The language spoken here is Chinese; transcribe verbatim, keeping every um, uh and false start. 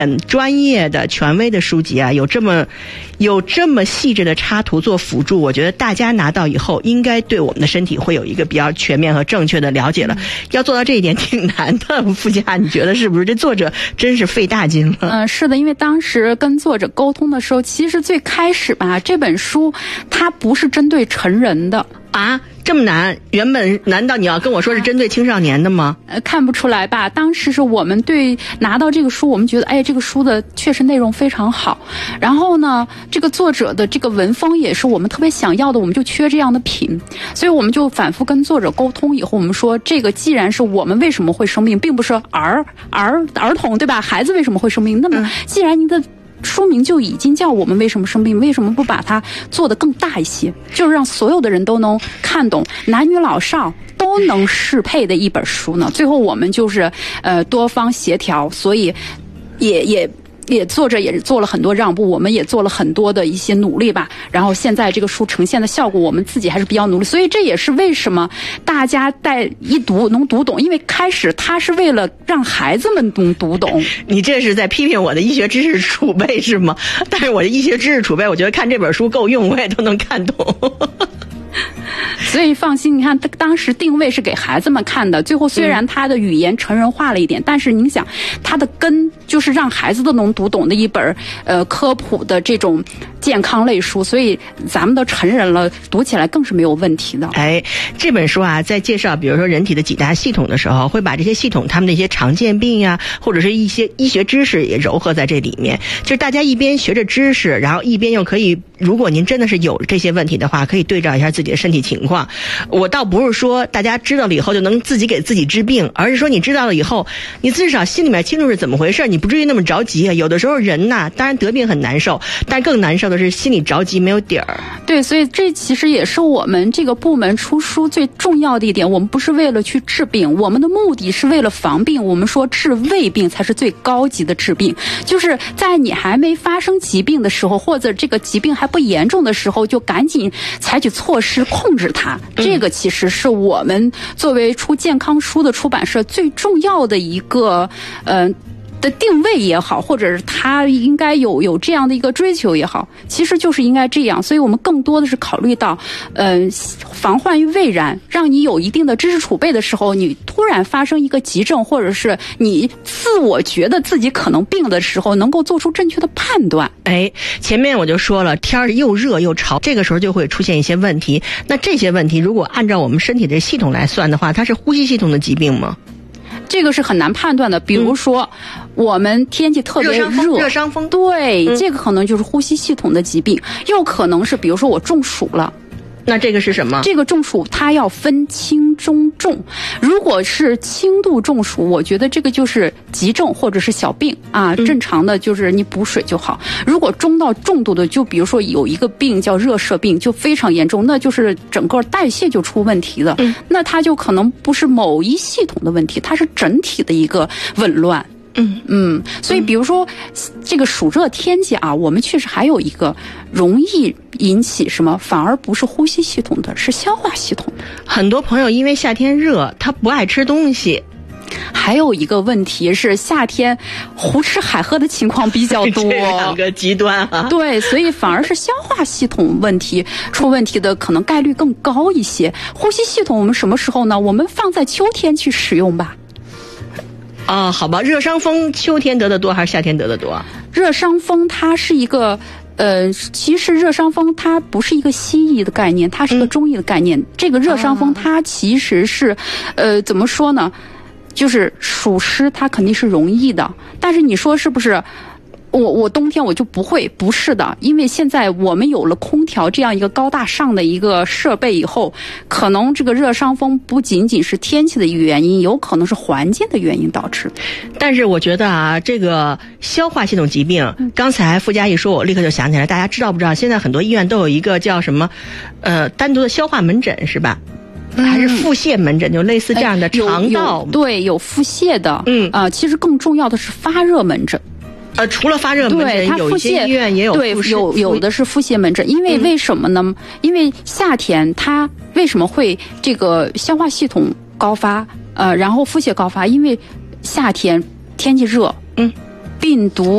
嗯，专业的权威的书籍啊，有这么有这么细致的插图做辅助，我觉得大家拿到以后应该对我们的身体会有一个比较全面和正确的了解了。嗯、要做到这一点挺难的，傅佳，你觉得是不是？这作者真是费大劲了。 嗯、呃，是的，因为当时跟作者沟通的时候，其实最开始吧，这本书它不是针对成人的。 啊，这么难？原本难道你要跟我说是针对青少年的吗？ 呃，看不出来吧？当时是我们对拿到这个书，我们觉得，哎，这个书的确实内容非常好。然后呢，这个作者的这个文风也是我们特别想要的，我们就缺这样的品，所以我们就反复跟作者沟通以后，我们说，这个既然是我们为什么会生病，并不是儿儿儿童对吧？孩子为什么会生病？那么既然您的书名就已经叫我们为什么生病，为什么不把它做得更大一些，就是让所有的人都能看懂，男女老少都能适配的一本书呢？最后我们就是呃多方协调，所以也也也作者也做了很多让步，我们也做了很多的一些努力吧。然后现在这个书呈现的效果，我们自己还是比较努力，所以这也是为什么大家在一读能读懂，因为开始他是为了让孩子们能读懂。 你这是在批评我的医学知识储备是吗？但是我的医学知识储备，我觉得看这本书够用，我也都能看懂。 所以放心，你看当时定位是给孩子们看的，最后虽然他的语言成人化了一点，嗯、但是您想，他的根就是让孩子都能读懂的一本呃科普的这种健康类书，所以咱们都成人了，读起来更是没有问题的。 哎，这本书啊，在介绍比如说人体的几大系统的时候，会把这些系统他们的一些常见病呀、啊，或者是一些医学知识也糅合在这里面，就是大家一边学着知识，然后一边又可以，如果您真的是有这些问题的话，可以对照一下自己的身体情况。我倒不是说大家知道了以后就能自己给自己治病，而是说你知道了以后，你至少心里面清楚是怎么回事，你不至于那么着急啊。有的时候人呐，当然得病很难受，但更难受的是心里着急没有底儿。 对，所以这其实也是我们这个部门出书最重要的一点。我们不是为了去治病，我们的目的是为了防病。我们说治未病才是最高级的治病，就是在你还没发生疾病的时候，或者这个疾病还不严重的时候，就赶紧采取措施控制它。这个其实是我们作为出健康书的出版社最重要的一个呃的定位也好，或者是他应该有有这样的一个追求也好，其实就是应该这样。所以我们更多的是考虑到呃防患于未然，让你有一定的知识储备的时候，你突然发生一个急症，或者是你自我觉得自己可能病的时候，能够做出正确的判断。 哎，前面我就说了，天儿又热又潮，这个时候就会出现一些问题。那这些问题如果按照我们身体的系统来算的话，它是呼吸系统的疾病吗？ 这个是很难判断的。比如说、嗯、我们天气特别热， 热伤风， 对、 嗯、 这个可能就是呼吸系统的疾病。又可能是比如说我中暑了， 那这个是什么？ 这个中暑它要分轻中重，如果是轻度中暑，我觉得这个就是急症或者是小病啊，正常的就是你补水就好。如果中到重度的，就比如说有一个病叫热射病，就非常严重，那就是整个代谢就出问题了、嗯、那它就可能不是某一系统的问题，它是整体的一个紊乱。嗯嗯，所以比如说、嗯、这个暑热天气啊，我们确实还有一个容易引起什么，反而不是呼吸系统的，是消化系统。 很多朋友因为夏天热，他不爱吃东西。 还有一个问题是夏天胡吃海喝的情况比较多， 这两个极端啊。 对，所以反而是消化系统问题出问题的可能概率更高一些。呼吸系统我们什么时候呢？我们放在秋天去使用吧。 啊、哦，好吧，热伤风秋天得的多还是夏天得的多？ 热伤风它是一个，呃，其实热伤风它不是一个西医的概念，它是个中医的概念。嗯、这个热伤风它其实是，呃，怎么说呢？就是暑湿它肯定是容易的，但是你说是不是？我我冬天我就不会，不是的，因为现在我们有了空调这样一个高大上的一个设备以后，可能这个热伤风不仅仅是天气的一个原因，有可能是环境的原因导致。 但是我觉得啊，这个消化系统疾病，嗯、刚才傅佳一说，我立刻就想起来，大家知道不知道？现在很多医院都有一个叫什么，呃，单独的消化门诊是吧？还是腹泻门诊，就类似这样的肠道。 有对，有腹泻的， 嗯啊、呃，其实更重要的是发热门诊。 呃，除了发热门诊，有一些医院也有对，有有的是腹泻门诊。因为为什么呢？嗯、因为夏天它为什么会这个消化系统高发，呃，然后腹泻高发？因为夏天天气热， 嗯， 病毒